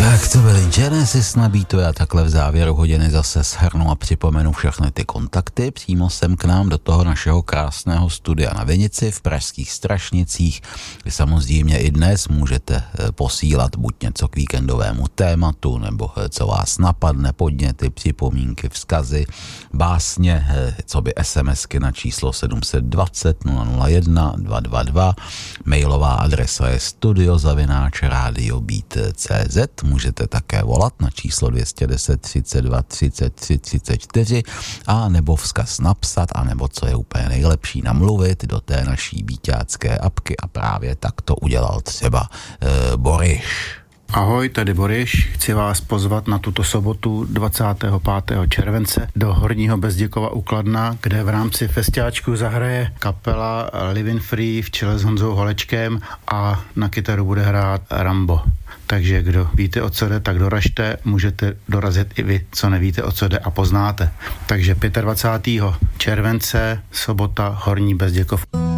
Tak to byli Genesis na beatu, já takhle v závěru hodiny zase shrnu a připomenu všechny ty kontakty přímo sem k nám do toho našeho krásného studia na Vinici v pražských Strašnicích. Vy samozřejmě i dnes můžete posílat buď něco k víkendovému tématu, nebo co vás napadne, podněty, připomínky, vzkazy, básně, co by SMSky na číslo 720 001 222, mailová adresa je studio@radiobeat.cz. Můžete také volat na číslo 210 32 33 34 a nebo vzkaz napsat, a nebo co je úplně nejlepší, namluvit do té naší beatácké apky, a právě tak to udělal třeba Boryš. Ahoj, tady Boryš. Chci vás pozvat na tuto sobotu 25. července do Horního Bezděkova u Kladna, kde v rámci festiáčku zahraje kapela Living Free v čele s Honzou Holečkem a na kytaru bude hrát Rambo. Takže kdo víte, o co jde, tak doražte, můžete dorazit i vy, co nevíte, o co jde a poznáte. Takže 25. července, sobota, Horní Bezděkov.